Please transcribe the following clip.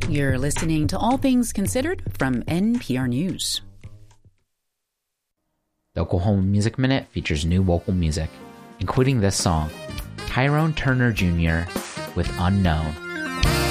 You're listening to All Things Considered from NPR News. The Oklahoma Music Minute features new vocal music, including this song, Tyrone Turner Jr. with Unknown.